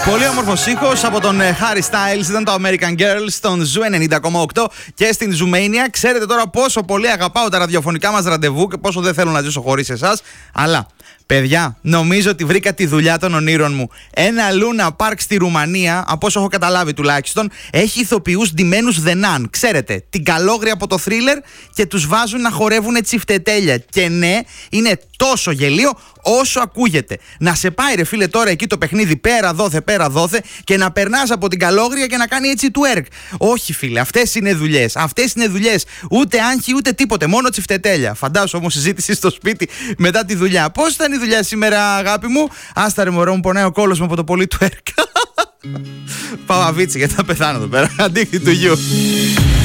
Πολύ όμορφος ήχος από τον Harry Styles. Ήταν το American Girl στον Ζου 90,8 και στην Zoomania. Ξέρετε τώρα πόσο πολύ αγαπάω τα ραδιοφωνικά μας ραντεβού και πόσο δεν θέλω να ζήσω χωρίς εσάς. Αλλά, παιδιά, νομίζω ότι βρήκα τη δουλειά των ονείρων μου. Ένα Luna Park στη Ρουμανία, από όσο έχω καταλάβει τουλάχιστον, έχει ηθοποιούς ντυμένους δενάν. Ξέρετε, την καλόγρια από το Thriller και τους βάζουν να χορεύουν τσιφτετέλια. Και ναι, είναι τόσο γελίο όσο ακούγεται. Να σε πάει ρε φίλε τώρα εκεί το παιχνίδι πέρα δόθε και να περνάς από την καλόγρια και να κάνει έτσι twerk. Όχι φίλε, αυτές είναι δουλειές. Αυτές είναι δουλειές. Ούτε άγχη ούτε τίποτε, μόνο τσιφτετέλια. Φαντάσου όμως συζήτηση στο σπίτι μετά τη δουλειά. Πώς ήταν η δουλειά σήμερα, αγάπη μου? Άστα ρε μωρό μου, πονάει ο κόλος μου από το πολύ twerk. Πάω αβίτσι γιατί θα πεθάνω εδώ πέρα. Αντίχτη του γιου.